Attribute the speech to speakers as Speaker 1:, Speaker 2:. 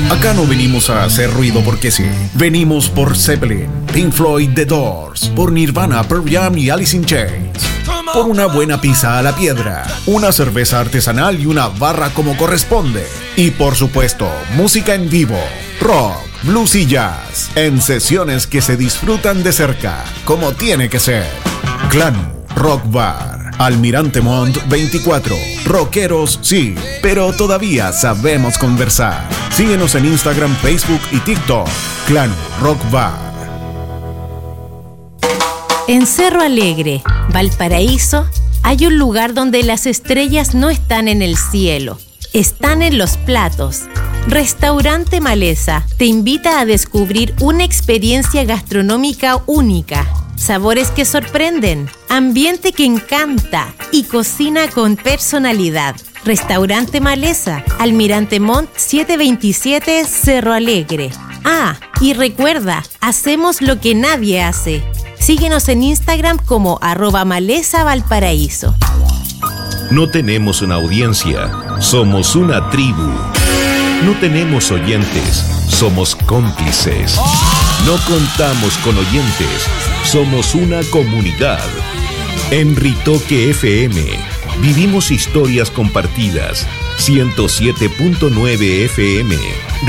Speaker 1: Acá no venimos a hacer ruido porque sí. Venimos por Zeppelin, Pink Floyd, The Doors, por Nirvana, Pearl Jam y Alice in Chains. Por una buena pizza a la piedra, una cerveza artesanal y una barra como corresponde. Y por supuesto, música en vivo, rock, blues y jazz, en sesiones que se disfrutan de cerca, como tiene que ser. Clanu Rock Bar, Almirante Montt 24. Rockeros sí, pero todavía sabemos conversar. Síguenos en Instagram, Facebook y TikTok. Clanu Rock Bar.
Speaker 2: En Cerro Alegre, Valparaíso, hay un lugar donde las estrellas no están en el cielo, están en los platos. Restaurante Maleza te invita a descubrir una experiencia gastronómica única. Sabores que sorprenden, ambiente que encanta y cocina con personalidad. Restaurante Maleza, Almirante Montt 727, Cerro Alegre. Ah, y recuerda, hacemos lo que nadie hace. Síguenos en Instagram como @MalezaValparaíso.
Speaker 3: No tenemos una audiencia, somos una tribu. No tenemos oyentes, somos cómplices. No contamos con oyentes, somos una comunidad. En Ritoque FM, vivimos historias compartidas. 107.9 FM.